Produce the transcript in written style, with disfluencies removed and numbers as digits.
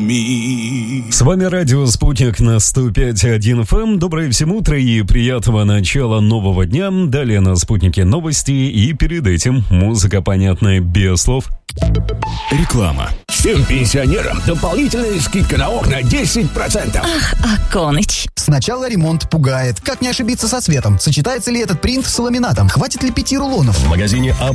С вами радио «Спутник» на 105.1 FM. Доброе всем утро и приятного начала нового дня. Далее на «Спутнике» новости и перед этим музыка, понятная без слов. Реклама. Всем пенсионерам дополнительная скидка на окна 10%. Ах, Аконыч. Сначала ремонт пугает. Как не ошибиться со цветом? Сочетается ли этот принт с ламинатом? Хватит ли 5 рулонов? В магазине